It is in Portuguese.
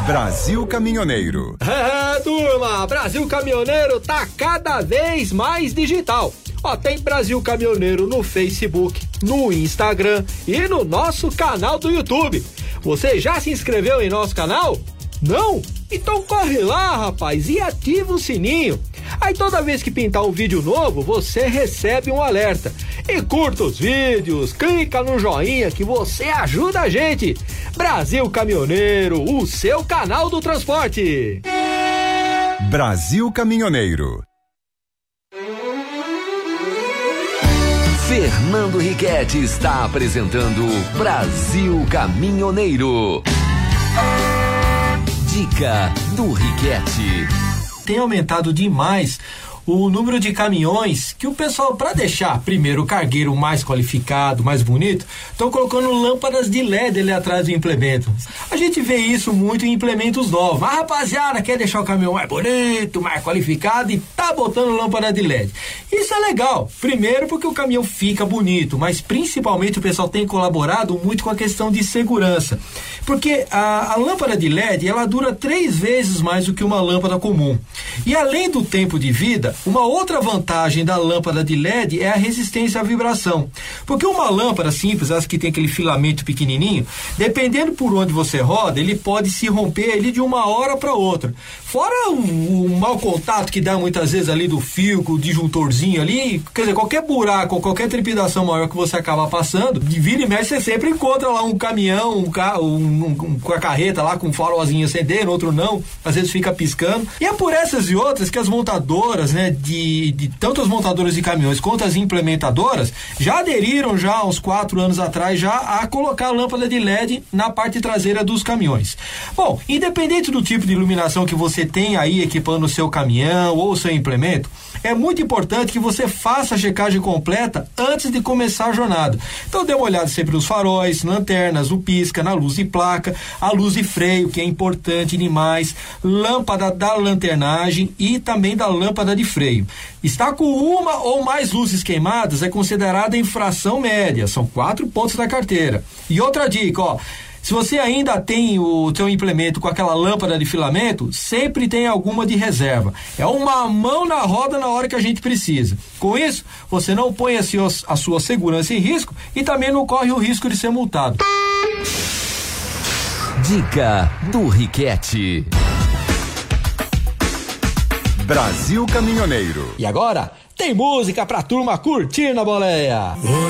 Brasil Caminhoneiro. Turma, Brasil Caminhoneiro tá cada vez mais digital. Ó, tem Brasil Caminhoneiro no Facebook, no Instagram e no nosso canal do YouTube. Você já se inscreveu em nosso canal? Não? Então corre lá, rapaz, e ativa o sininho. Aí toda vez que pintar um vídeo novo, você recebe um alerta. E curta os vídeos, clica no joinha que você ajuda a gente. Brasil Caminhoneiro, o seu canal do transporte. Brasil Caminhoneiro. Fernando Riquetti está apresentando Brasil Caminhoneiro. Dica do Riquetti. Tem aumentado demais o número de caminhões que o pessoal, para deixar primeiro o cargueiro mais qualificado, mais bonito, estão colocando lâmpadas de LED ali atrás do implemento. A gente vê isso muito em implementos novos. A rapaziada quer deixar o caminhão mais bonito, mais qualificado e tá botando lâmpada de LED. Isso é legal. Primeiro porque o caminhão fica bonito, mas principalmente o pessoal tem colaborado muito com a questão de segurança. Porque a lâmpada de LED, ela dura 3 vezes mais do que uma lâmpada comum. E além do tempo de vida, uma outra vantagem da lâmpada de LED é a resistência à vibração. Porque uma lâmpada simples, essa que tem aquele filamento pequenininho, dependendo por onde você roda, ele pode se romper ali de uma hora para outra. Fora o mau contato que dá muitas vezes ali do fio, com o disjuntorzinho ali, quer dizer, qualquer buraco ou qualquer trepidação maior que você acaba passando, de vira e mexe você sempre encontra lá um caminhão, com a carreta lá com um farolzinho acendendo, outro não, às vezes fica piscando. E é por essas e outras que as montadoras, né, de tanto as montadoras de caminhões quanto as implementadoras já aderiram já há uns 4 anos atrás já a colocar a lâmpada de LED na parte traseira dos caminhões. Bom, independente do tipo de iluminação que você tem aí equipando o seu caminhão ou o seu implemento, é muito importante que você faça a checagem completa antes de começar a jornada. Então dê uma olhada sempre nos faróis, lanternas, no pisca, na luz de placa, a luz de freio, que é importante demais, lâmpada da lanternagem e também da lâmpada de freio. Está com uma ou mais luzes queimadas é considerada infração média, são 4 pontos da carteira. E outra dica, ó, se você ainda tem o seu implemento com aquela lâmpada de filamento, sempre tem alguma de reserva. É uma mão na roda na hora que a gente precisa. Com isso, você não põe a sua segurança em risco e também não corre o risco de ser multado. Dica do Riquetti. Brasil Caminhoneiro. E agora, tem música pra turma curtir na boleia.